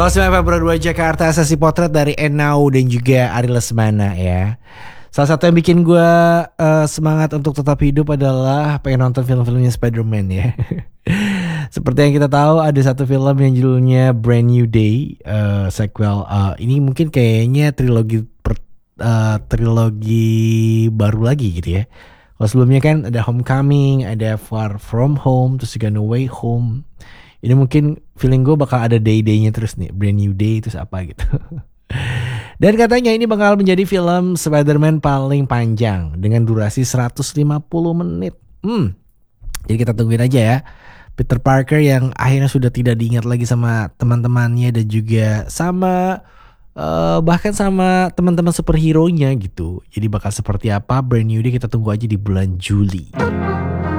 Februari 2 Jakarta, sesi potret dari Enau dan juga Ari Lesmana ya. Salah satu yang bikin gue semangat untuk tetap hidup adalah pengen nonton film-filmnya Spider-Man ya. Seperti yang kita tahu ada satu film yang judulnya Brand New Day, sequel. Ini mungkin kayaknya trilogi baru lagi gitu ya. Kalau sebelumnya kan ada Homecoming, ada Far From Home, terus juga No Way Home. Ini mungkin feeling gue bakal ada day-day-nya terus nih. Brand New Day terus apa gitu. Dan katanya ini bakal menjadi film Spider-Man paling panjang dengan durasi 150 menit. Jadi kita tungguin aja ya. Peter Parker yang akhirnya sudah tidak diingat lagi sama teman-temannya dan juga sama bahkan sama teman-teman superhero-nya gitu. Jadi bakal seperti apa Brand New Day kita tunggu aja di bulan Juli.